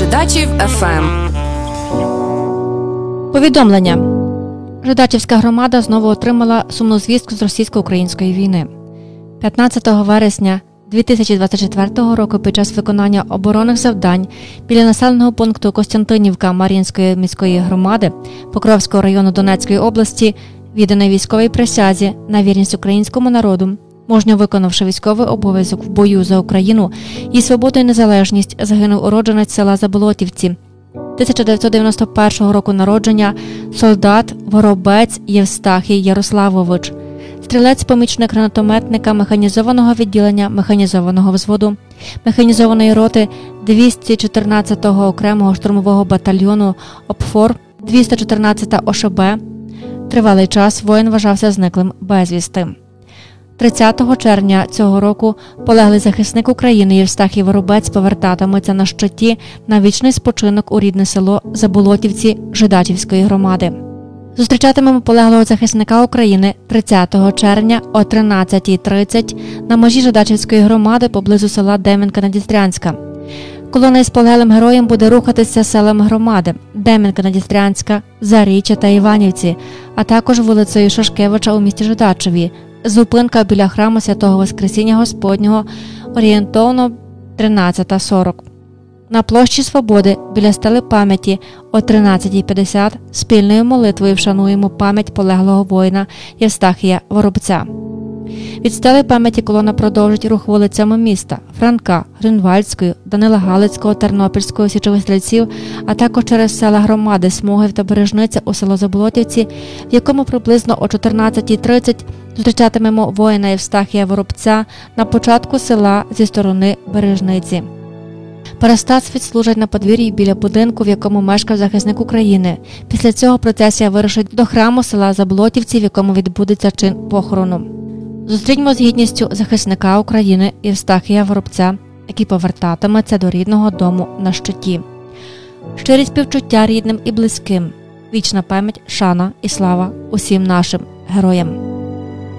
Жидачів ФМ. Повідомлення. Жидачівська громада знову отримала сумну звістку з російсько-української війни. 15 вересня 2024 року під час виконання оборонних завдань біля населеного пункту Костянтинівка Мар'їнської міської громади Покровського району Донецької області, відданої військовій присязі на вірність українському народу, мужньо виконавши військовий обов'язок в бою за Україну і свободу і незалежність, загинув уродженець села Заболотівці 1991 року народження солдат Воробець Євстахій Ярославович, стрілець-помічник гранатометника механізованого відділення механізованого взводу механізованої роти 214-го окремого штурмового батальйону ОПФОР 214 ОШБ. Тривалий час воїн вважався зниклим безвісти. 30 червня цього року полеглий захисник України Євстахій Воробець повертатиметься на щиті на вічний спочинок у рідне село Заболотівці Жидачівської громади. Зустрічатимемо полеглого захисника України 30 червня о 13:30 на межі Жидачівської громади поблизу села Дем'янка-Надістрянська. Колона із полеглим героєм буде рухатися селами громади Дем'янка-Надістрянська, Заріччя та Іванівці, а також вулицею Шашкевича у місті Жидачеві. Зупинка біля храму Святого Воскресіння Господнього орієнтовно 13:40. На площі Свободи біля стели пам'яті о 13:50 спільною молитвою вшануємо пам'ять полеглого воїна Євстахія Воробця. Від стели пам'яті колона продовжить рух вулицями міста Франка, Грюнвальдською, Данила Галицького, Тернопільського, Січових Стрільців, а також через села громади Смугів та Бережниця у село Заболотівці, в якому приблизно о 14:30 зустрічатимемо воїна Євстахія Воробця на початку села зі сторони Бережниці. Парастас відслужать на подвір'ї біля будинку, в якому мешкав захисник України. Після цього процесія вирушить до храму села Заболотівці, в якому відбудеться чин похорону. Зустріньмо з гідністю захисника України Євстахія Воробця, який повертатиметься до рідного дому на щиті. Щирі співчуття рідним і близьким. Вічна пам'ять, шана і слава усім нашим героям.